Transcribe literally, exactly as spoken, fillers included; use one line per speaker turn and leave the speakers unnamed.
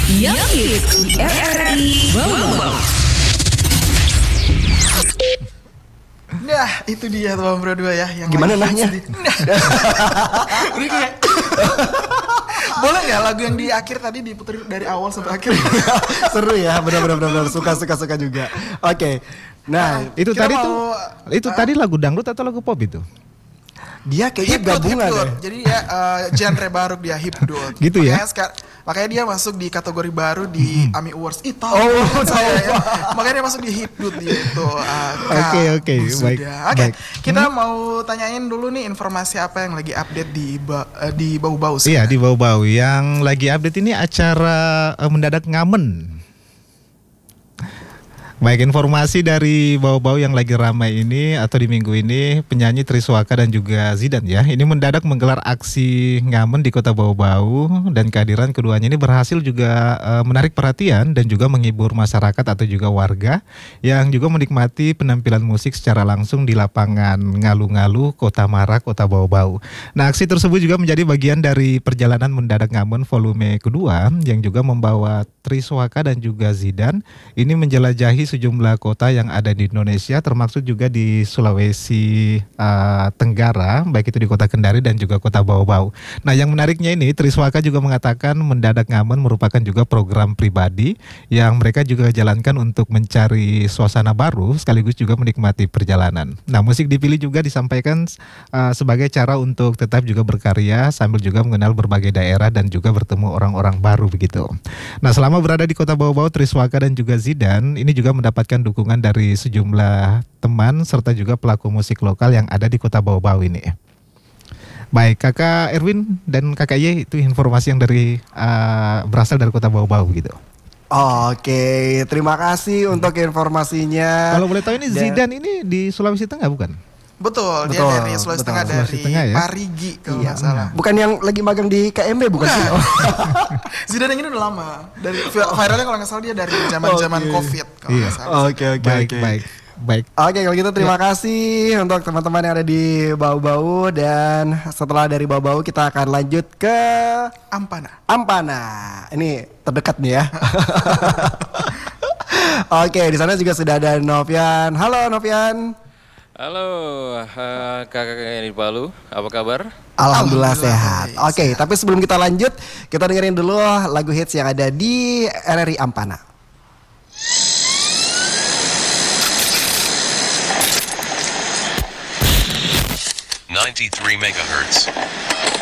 Young Hits di R R I Bawah.
Nah, itu dia tuh Bang Bro dua ya yang
Gimana
lagi
nahnya?
hits di- Nah. Udah kayak boleh nggak lagu yang di akhir tadi diputer dari awal sampai akhir?
Seru ya, benar-benar benar suka suka suka juga. Oke. Nah,
Itu
Kita
tadi
mau-
tuh itu
Ah.
tadi lagu dangdut atau lagu pop itu?
dia kayaknya
Hipdut,
gabungan
hipdut.
ya.
Jadi ya uh, genre baru dia hipdut.
Gitu ya?
Makanya, seka- makanya dia masuk di kategori baru di AMI Awards. Itu.
Oh,
saya
tahu.
ya. Makanya dia masuk di hipdut gitu. Ah,
Oke,
Kak
oke,
Busuda.
baik,
Oke,
baik.
kita mau tanyain dulu nih informasi apa yang lagi update di ba- eh, di bau-bau
Iya,
sekarang.
di bau-bau yang lagi update ini acara eh, mendadak ngamen. Baik, informasi dari bau-bau yang lagi ramai ini atau di minggu ini, penyanyi Triswaka dan juga Zidan ya, ini mendadak menggelar aksi ngamen di kota Bau-Bau, dan kehadiran keduanya ini berhasil juga eh, menarik perhatian dan juga menghibur masyarakat atau juga warga yang juga menikmati penampilan musik secara langsung di lapangan Ngalu-Ngalu, Kota Mara, Kota Bau-Bau. Nah, aksi tersebut juga menjadi bagian dari perjalanan mendadak ngamen volume kedua yang juga membawa Triswaka dan juga Zidan ini menjelajahi sejumlah kota yang ada di Indonesia, termasuk juga di Sulawesi uh, Tenggara, baik itu di kota Kendari dan juga kota Bau-Bau. Nah, yang menariknya ini Triswaka juga mengatakan mendadak ngamen merupakan juga program pribadi yang mereka juga jalankan untuk mencari suasana baru sekaligus juga menikmati perjalanan. Nah, musik dipilih juga disampaikan uh, sebagai cara untuk tetap juga berkarya sambil juga mengenal berbagai daerah dan juga bertemu orang-orang baru begitu. Nah, selama berada di kota Bau-Bau, Triswaka dan juga Zidan ini juga mendapatkan dukungan dari sejumlah teman serta juga pelaku musik lokal yang ada di kota Bau-Bau ini. Baik, Kakak Erwin dan Kakak Ye, itu informasi yang dari uh, berasal dari kota Bau-Bau gitu.
Oke, terima kasih untuk informasinya.
Kalau boleh tahu ini
Dan-
Zidan ini di Sulawesi Tengah bukan?
Betul, dia
Betul,
dari Sulawesi
betul.
Tengah,
Sulawesi
dari
Tengah ya?
Parigi kalau
Iya.
nggak salah.
Bukan yang lagi magang di K M B bukan sih? Oh.
Zidane yang ini udah lama. Dari vi- viralnya kalau nggak salah dia dari zaman-zaman
Oke.
Covid kalau
Iya.
nggak salah.
Oke, oke,
Baik,
oke.
baik, baik.
Oke, kalau gitu terima kasih untuk teman-teman yang ada di Bau-Bau, dan setelah dari Bau-Bau kita akan lanjut ke
Ampana.
Ampana. Ini terdekat nih ya. Oke, di sana juga sudah ada Novian. Halo Novian.
Halo, uh, kakak di Palu, apa kabar?
Alhamdulillah
Alhamdulillah
sehat.
baik,
Oke, tapi sebelum kita lanjut, kita dengerin dulu lagu hits yang ada di R R I Ampana.
ninety-three megahertz.